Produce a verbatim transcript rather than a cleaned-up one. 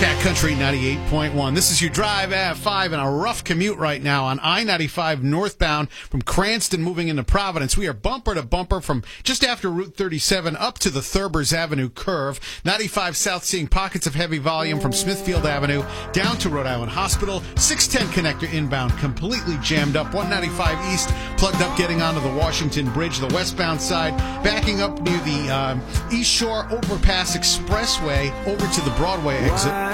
Cat Country ninety-eight point one. This is your drive at five and a rough commute right now on I ninety-five northbound from Cranston moving into Providence. We are bumper to bumper from just after Route thirty-seven up to the Thurbers Avenue curve. ninety-five south seeing pockets of heavy volume from Smithfield Avenue down to Rhode Island Hospital. six ten connector inbound completely jammed up. one ninety-five east plugged up getting onto the Washington Bridge. The westbound side backing up near the um, East Shore Overpass Expressway over to the Broadway exit.